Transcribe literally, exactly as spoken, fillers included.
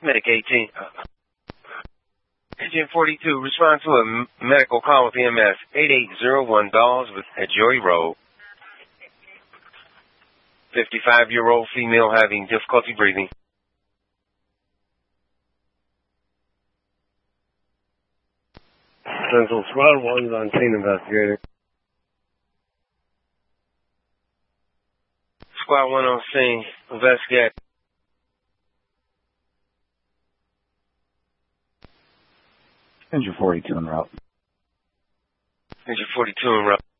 Medic eighteen. Uh, Agent forty-two, respond to a m- medical call with E M S. eight eight zero one Dawes with, at Joy Road. fifty-five-year-old female having difficulty breathing. Central Squad one's on scene investigating. Squad one on scene, investigate. Engine forty-two en route. Engine forty-two en route.